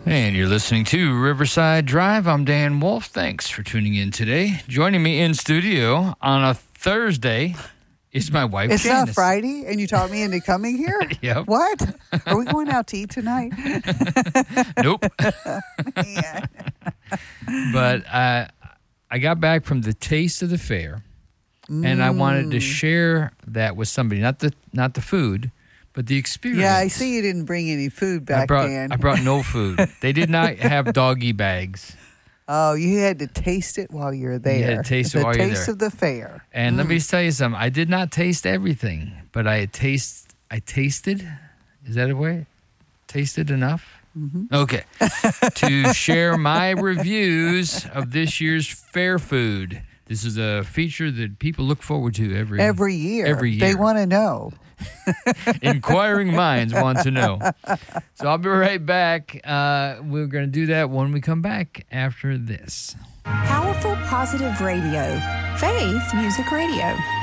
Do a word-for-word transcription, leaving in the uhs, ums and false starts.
And you're listening to Riverside Drive. I'm Dan Wolf. Thanks for tuning in today. Joining me in studio on a Thursday is my wife, It's Janice. not Friday, and you talked me into coming here? Yep. What? Are we going out to eat tonight? Nope. Man. But uh, I got back from the Taste of the Fair, mm. and I wanted to share that with somebody, not the not the food, but the experience. Yeah, I see you didn't bring any food back, I brought, Dan. I brought no food. They did not have doggy bags. Oh, you had to taste it while you were there. You had to taste it the while you're taste there. of the fair. And mm. let me tell you something. I did not taste everything, but I taste. I tasted. Is that a way? Tasted enough? Mm-hmm. Okay. To share my reviews of this year's fair food. This is a feature that people look forward to every every year. Every year. They want to know. Inquiring minds want to know. So I'll be right back. Uh, we're going to do that when we come back after this. Powerful Positive Radio. Faith Music Radio.